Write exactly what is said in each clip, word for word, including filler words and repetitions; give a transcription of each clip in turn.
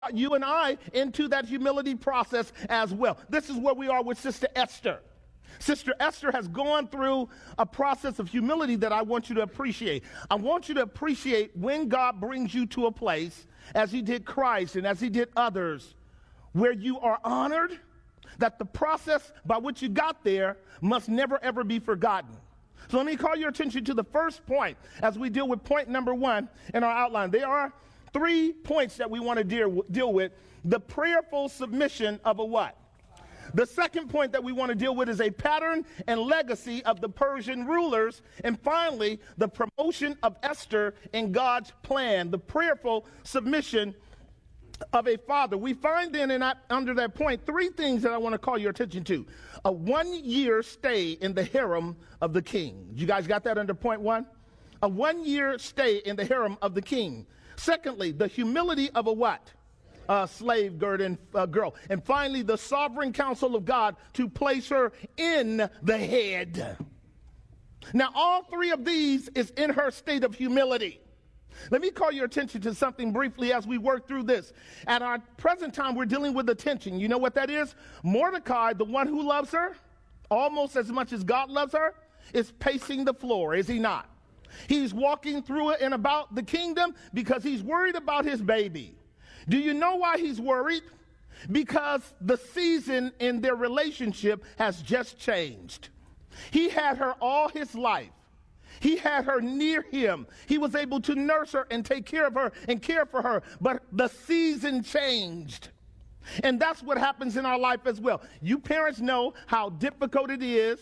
you and I into that humility process as well. This is where we are with Sister Esther. Sister Esther has gone through a process of humility that I want you to appreciate. I want you to appreciate when God brings you to a place, as he did Christ and as he did others, where you are honored, that the process by which you got there must never ever be forgotten. So let me call your attention to the first point as we deal with point number one in our outline. There are three points that we want to deal, deal with. The prayerful submission of a what? The second point that we want to deal with is a pattern and legacy of the Persian rulers. And finally, the promotion of Esther in God's plan, the prayerful submission of a father. We find then in, under that point three things that I want to call your attention to. A one-year stay in the harem of the king. You guys got that under point one? A one-year stay in the harem of the king. Secondly, the humility of a what? A slave girl and, uh, girl. And finally, the sovereign counsel of God to place her in the head. Now, all three of these is in her state of humility. Let me call your attention to something briefly as we work through this. At our present time, we're dealing with attention. You know what that is? Mordecai, the one who loves her, almost as much as God loves her, is pacing the floor, is he not? He's walking through it and about the kingdom because he's worried about his baby. Do you know why he's worried? Because the season in their relationship has just changed. He had her all his life. He had her near him. He was able to nurse her and take care of her and care for her. But the season changed. And that's what happens in our life as well. You parents know how difficult it is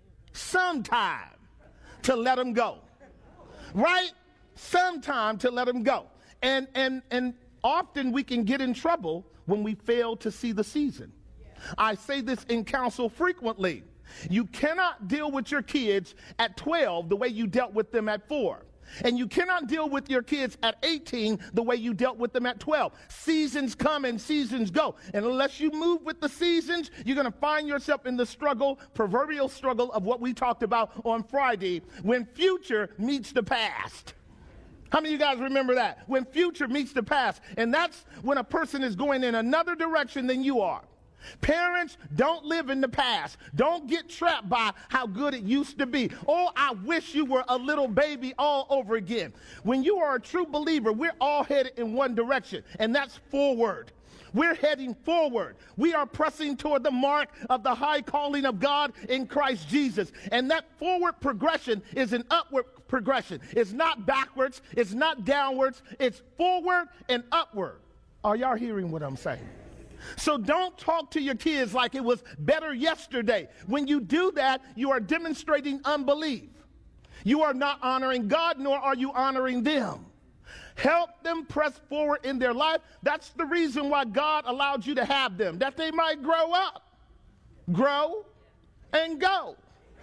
sometime to let them go. Right? Sometime to let them go. And, and, and often we can get in trouble when we fail to see the season. I say this in counsel frequently. You cannot deal with your kids at twelve the way you dealt with them at four. And you cannot deal with your kids at eighteen the way you dealt with them at twelve. Seasons come and seasons go. And unless you move with the seasons, you're going to find yourself in the struggle, proverbial struggle of what we talked about on Friday, when future meets the past. How many of you guys remember that? When future meets the past. And that's when a person is going in another direction than you are. Parents, don't live in the past. Don't get trapped by how good it used to be. Oh, I wish you were a little baby all over again. When you are a true believer, we're all headed in one direction, and that's forward. We're heading forward. We are pressing toward the mark of the high calling of God in Christ Jesus. And that forward progression is an upward progression. It's not backwards. It's not downwards. It's forward and upward. Are y'all hearing what I'm saying? So don't talk to your kids like it was better yesterday. When you do that, you are demonstrating unbelief. You are not honoring God, nor are you honoring them. Help them press forward in their life. That's the reason why God allowed you to have them, that they might grow up, grow, and go.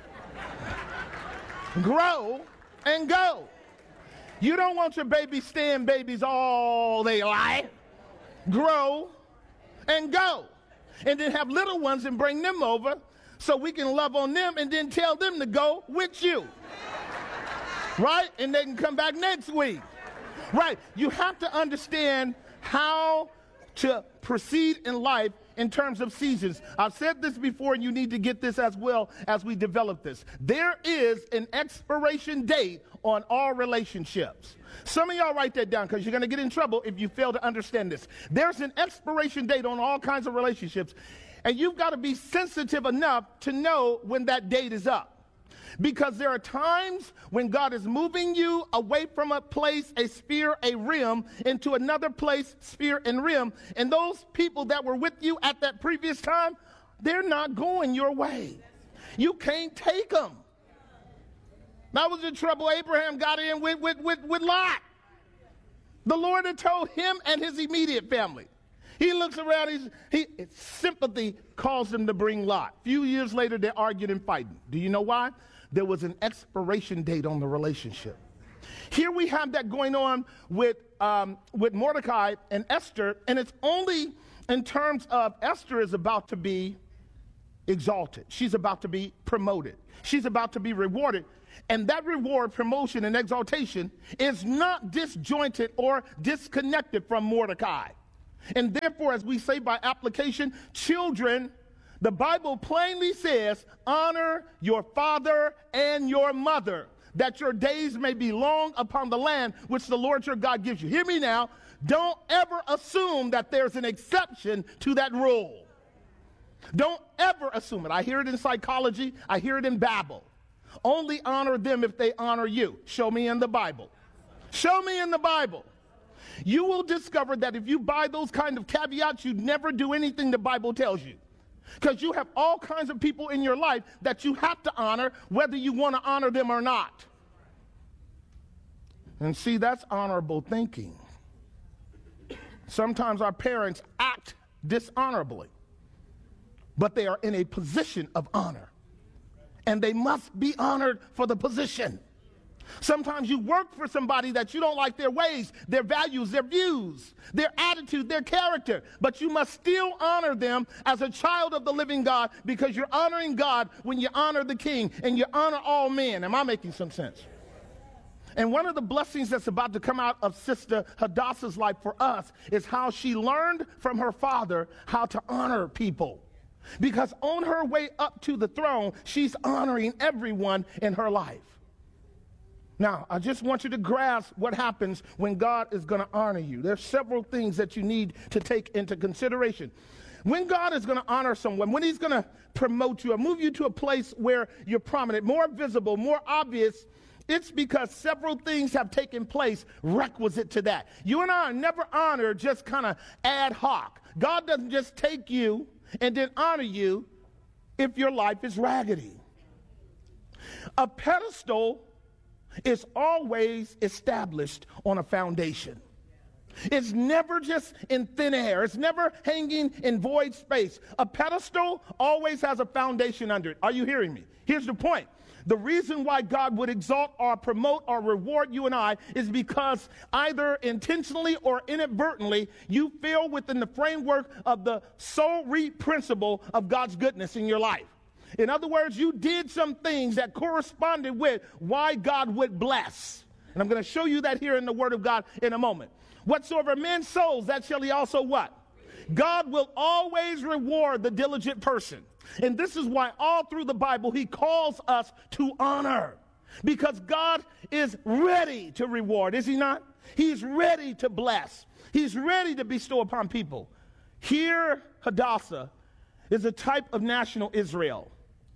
Grow and go. You don't want your baby staying babies all their life. Grow and go. And then have little ones and bring them over so we can love on them and then tell them to go with you. Right? And they can come back next week. Right. You have to understand how to proceed in life in terms of seasons. I've said this before, and you need to get this as well as we develop this. There is an expiration date on all relationships. Some of y'all write that down because you're going to get in trouble if you fail to understand this. There's an expiration date on all kinds of relationships, and you've got to be sensitive enough to know when that date is up. Because there are times when God is moving you away from a place, a sphere, a rim, into another place, sphere, and rim. And those people that were with you at that previous time, they're not going your way. You can't take them. That was the trouble Abraham got in with, with, with, with Lot. The Lord had told him and his immediate family. He looks around, he's, he, sympathy caused him to bring Lot. A few years later, they're arguing and fighting. Do you know why? There was an expiration date on the relationship. Here we have that going on with, um, with Mordecai and Esther, and it's only in terms of Esther is about to be exalted. She's about to be promoted. She's about to be rewarded. And that reward, promotion, and exaltation is not disjointed or disconnected from Mordecai. And therefore, as we say by application, children, the Bible plainly says, honor your father and your mother, that your days may be long upon the land which the Lord your God gives you. Hear me now. Don't ever assume that there's an exception to that rule. Don't ever assume it. I hear it in psychology. I hear it in Babel. Only honor them if they honor you. Show me in the Bible. Show me in the Bible. You will discover that if you buy those kind of caveats, you never do anything the Bible tells you. Because you have all kinds of people in your life that you have to honor, whether you want to honor them or not. And see, that's honorable thinking. Sometimes our parents act dishonorably, but they are in a position of honor, and they must be honored for the position. Sometimes you work for somebody that you don't like their ways, their values, their views, their attitude, their character, but you must still honor them as a child of the living God, because you're honoring God when you honor the King and you honor all men. Am I making some sense? And one of the blessings that's about to come out of Sister Hadassah's life for us is how she learned from her father how to honor people. Because on her way up to the throne, she's honoring everyone in her life. Now, I just want you to grasp what happens when God is going to honor you. There's several things that you need to take into consideration. When God is going to honor someone, when he's going to promote you or move you to a place where you're prominent, more visible, more obvious, it's because several things have taken place requisite to that. You and I are never honored just kind of ad hoc. God doesn't just take you and then honor you if your life is raggedy. A pedestal is always established on a foundation. It's never just in thin air. It's never hanging in void space. A pedestal always has a foundation under it. Are you hearing me? Here's the point. The reason why God would exalt or promote or reward you and I is because either intentionally or inadvertently, you fell within the framework of the soul reap principle of God's goodness in your life. In other words, you did some things that corresponded with why God would bless. And I'm going to show you that here in the Word of God in a moment. Whatsoever man sows, that shall he also what? God will always reward the diligent person. And this is why all through the Bible he calls us to honor. Because God is ready to reward, is he not? He's ready to bless. He's ready to bestow upon people. Here, Hadassah is a type of national Israel.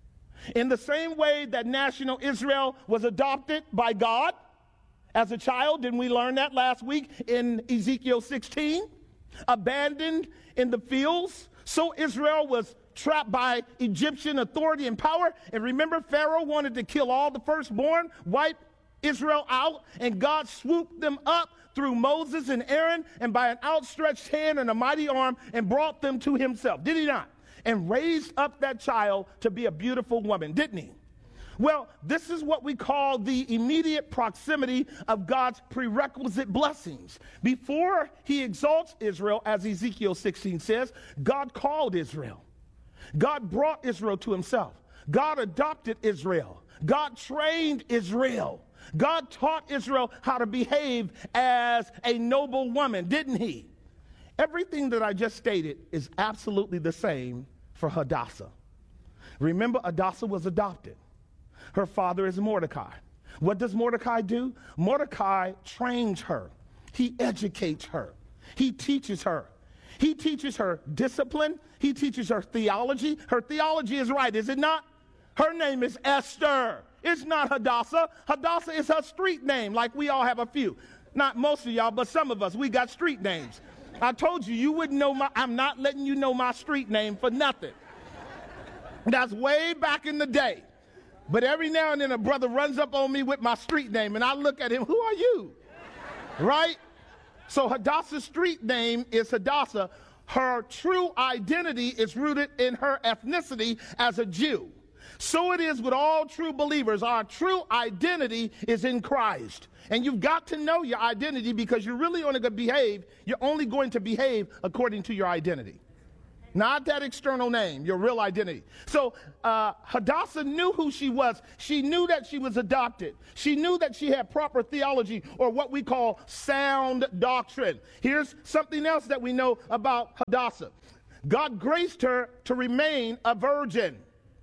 In the same way that national Israel was adopted by God as a child, didn't we learn that last week in Ezekiel sixteen? Abandoned in the fields, so Israel was trapped by Egyptian authority and power. And remember, Pharaoh wanted to kill all the firstborn, wipe Israel out, and God swooped them up through Moses and Aaron and by an outstretched hand and a mighty arm and brought them to himself. Did he not? And raised up that child to be a beautiful woman, didn't he? Well, this is what we call the immediate proximity of God's prerequisite blessings. Before he exalts Israel, as Ezekiel sixteen says, God called Israel. God brought Israel to himself. God adopted Israel. God trained Israel. God taught Israel how to behave as a noble woman, didn't he? Everything that I just stated is absolutely the same for Hadassah. Remember, Hadassah was adopted. Her father is Mordecai. What does Mordecai do? Mordecai trains her. He educates her. He teaches her. He teaches her discipline. He teaches her theology. Her theology is right, is it not? Her name is Esther. It's not Hadassah. Hadassah is her street name, like we all have a few. Not most of y'all, but some of us, we got street names. I told you, you wouldn't know my, I'm not letting you know my street name for nothing. That's way back in the day. But every now and then a brother runs up on me with my street name, and I look at him, who are you? Right? So Hadassah's street name is Hadassah. Her true identity is rooted in her ethnicity as a Jew. So it is with all true believers. Our true identity is in Christ. And you've got to know your identity, because you're really only going to behave, you're only going to behave according to your identity. not that external name, your real identity. So uh, Hadassah knew who she was. She knew that she was adopted. She knew that she had proper theology, or what we call sound doctrine. Here's something else that we know about Hadassah. God graced her to remain a virgin.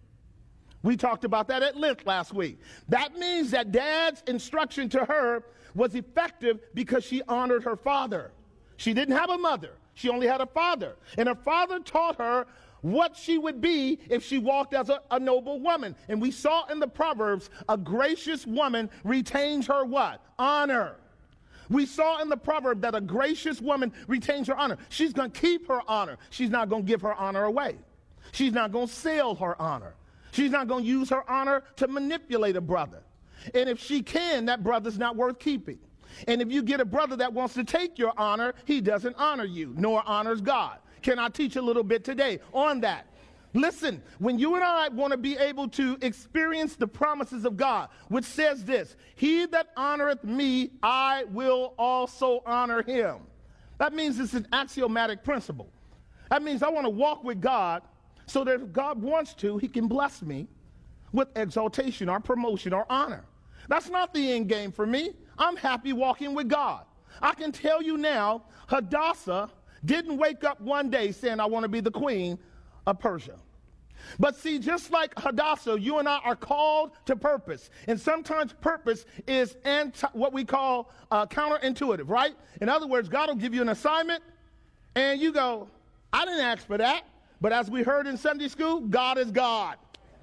We talked about that at length last week. That means that dad's instruction to her was effective because she honored her father. She didn't have a mother. She only had a father. And her father taught her what she would be if she walked as a, a noble woman. And we saw in the Proverbs, a gracious woman retains her what? Honor. We saw in the proverb that a gracious woman retains her honor. She's going to keep her honor. She's not going to give her honor away. She's not going to sell her honor. She's not going to use her honor to manipulate a brother. And if she can, that brother's not worth keeping. And if you get a brother that wants to take your honor, he doesn't honor you, nor honors God. Can I teach a little bit today on that? Listen, when you and I want to be able to experience the promises of God, which says this, he that honoreth me, I will also honor him. That means it's an axiomatic principle. That means I want to walk with God so that if God wants to, he can bless me with exaltation or promotion or honor. That's not the end game for me. I'm happy walking with God. I can tell you now, Hadassah didn't wake up one day saying, I want to be the queen of Persia. But see, just like Hadassah, you and I are called to purpose. And sometimes purpose is anti- what we call uh, counterintuitive, right? In other words, God will give you an assignment, and you go, I didn't ask for that. But as we heard in Sunday school, God is God.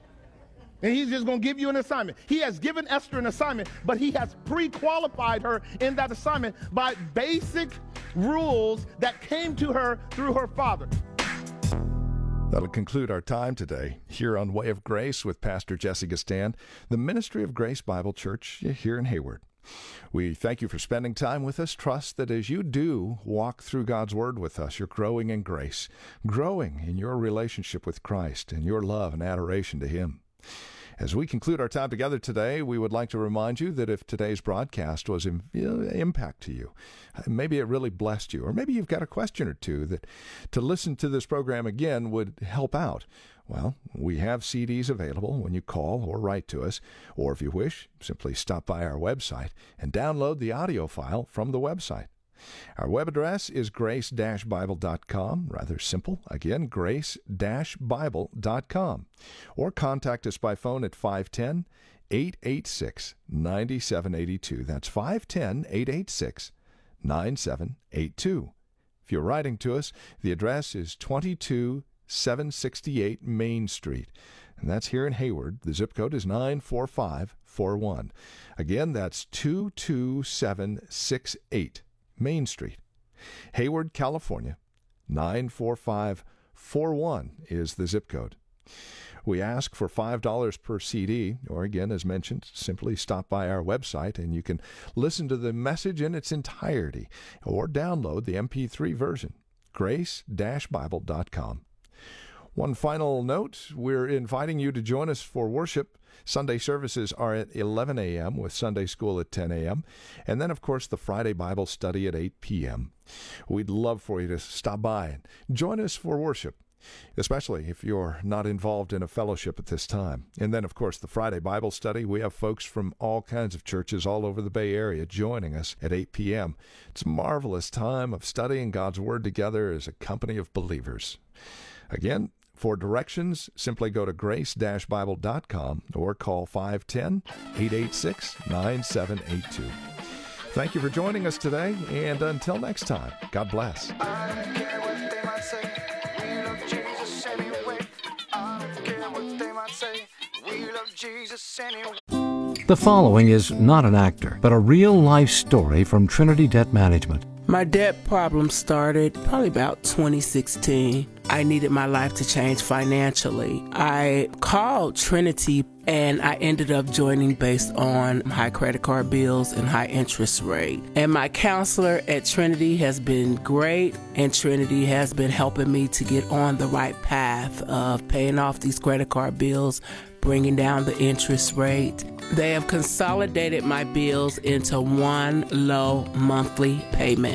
And he's just going to give you an assignment. He has given Esther an assignment, but he has pre-qualified her in that assignment by basic rules that came to her through her father. That'll conclude our time today here on Way of Grace with Pastor Jesse Gastan, the Ministry of Grace Bible Church here in Hayward. We thank you for spending time with us. Trust that as you do walk through God's Word with us, you're growing in grace, growing in your relationship with Christ and your love and adoration to Him. As we conclude our time together today, we would like to remind you that if today's broadcast was an impact to you, maybe it really blessed you, or maybe you've got a question or two that to listen to this program again would help out. Well, we have C Ds available when you call or write to us, or if you wish, simply stop by our website and download the audio file from the website. Our web address is grace dash bible dot com. Rather simple. Again, grace dash bible dot com. Or contact us by phone at five one zero, eight eight six, nine seven eight two. That's five one zero, eight eight six, nine seven eight two. If you're writing to us, the address is twenty-two seven sixty-eight Main Street. And that's here in Hayward. The zip code is nine four five four one. Again, that's two two seven six eight. Main Street, Hayward, California, nine four five four one is the zip code. We ask for five dollars per C D, or again, as mentioned, simply stop by our website and you can listen to the message in its entirety or download the M P three version, grace dash bible dot com. One final note, we're inviting you to join us for worship. Sunday services are at eleven a.m. with Sunday school at ten a.m. And then, of course, the Friday Bible study at eight p.m. We'd love for you to stop by and join us for worship, especially if you're not involved in a fellowship at this time. And then, of course, the Friday Bible study, we have folks from all kinds of churches all over the Bay Area joining us at eight p.m. It's a marvelous time of studying God's Word together as a company of believers. Again, for directions, simply go to grace dash bible dot com or call five one zero, eight eight six, nine seven eight two. Thank you for joining us today, and until next time, God bless. I don't care what they might say, we love Jesus anyway. I don't care what they might say, we love Jesus anyway. The following is not an actor, but a real-life story from Trinity Debt Management. My debt problem started probably about twenty sixteen. I needed my life to change financially. I called Trinity and I ended up joining based on high credit card bills and high interest rate. And my counselor at Trinity has been great, and Trinity has been helping me to get on the right path of paying off these credit card bills, bringing down the interest rate. They have consolidated my bills into one low monthly payment.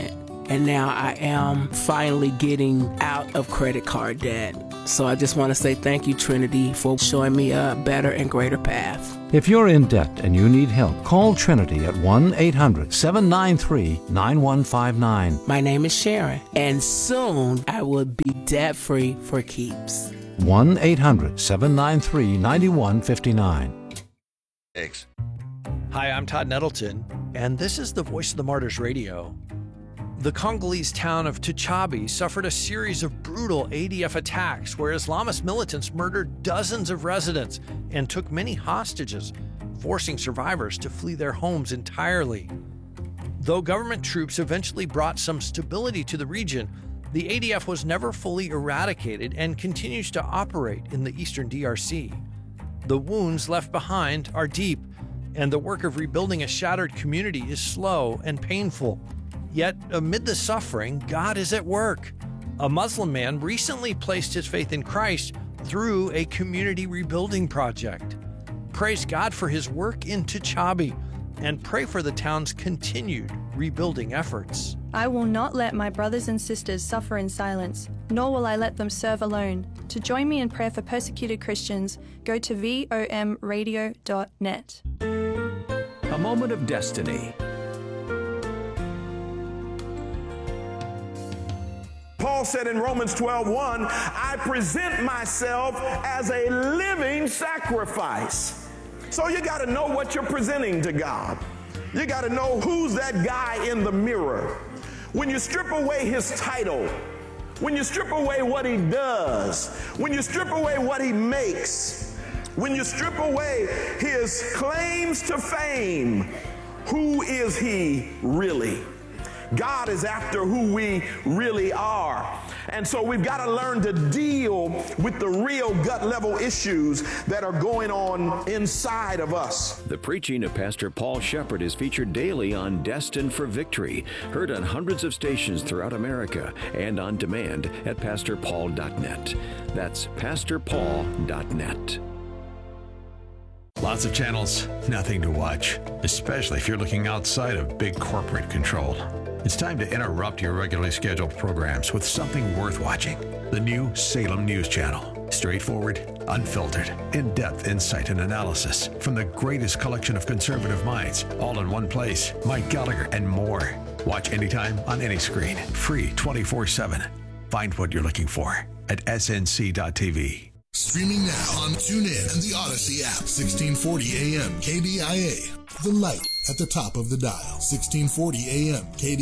and now I am finally getting out of credit card debt. So I just want to say thank you, Trinity, for showing me a better and greater path. If you're in debt and you need help, call Trinity at one eight hundred seven nine three nine one five nine. My name is Sharon, and soon I will be debt-free for keeps. one eight hundred seven nine three nine one five nine. Thanks. Hi, I'm Todd Nettleton, and this is the Voice of the Martyrs Radio. The Congolese town of Tuchabi suffered a series of brutal A D F attacks where Islamist militants murdered dozens of residents and took many hostages, forcing survivors to flee their homes entirely. Though government troops eventually brought some stability to the region, the A D F was never fully eradicated and continues to operate in the eastern D R C. The wounds left behind are deep, and the work of rebuilding a shattered community is slow and painful. Yet, amid the suffering, God is at work. A Muslim man recently placed his faith in Christ through a community rebuilding project. Praise God for his work in Tuchabi, and pray for the town's continued rebuilding efforts. I will not let my brothers and sisters suffer in silence, nor will I let them serve alone. To join me in prayer for persecuted Christians, go to V O M radio dot net. A moment of destiny. Paul said in Romans twelve one, I present myself as a living sacrifice. So you got to know what you're presenting to God. You got to know who's that guy in the mirror. When you strip away his title, when you strip away what he does, when you strip away what he makes, when you strip away his claims to fame, who is he really? God is after who we really are. And so we've got to learn to deal with the real gut level issues that are going on inside of us. The preaching of Pastor Paul Shepherd is featured daily on Destined for Victory, heard on hundreds of stations throughout America and on demand at pastor paul dot net. That's pastor paul dot net. Lots of channels, nothing to watch, especially if you're looking outside of big corporate control. It's time to interrupt your regularly scheduled programs with something worth watching. The new Salem News Channel. Straightforward, unfiltered, in-depth insight and analysis from the greatest collection of conservative minds, all in one place. Mike Gallagher and more. Watch anytime on any screen. Free twenty-four seven. Find what you're looking for at S N C dot T V. Streaming now on TuneIn and the Odyssey app. sixteen forty A M K D I A. The light at the top of the dial. sixteen forty A M K D I A.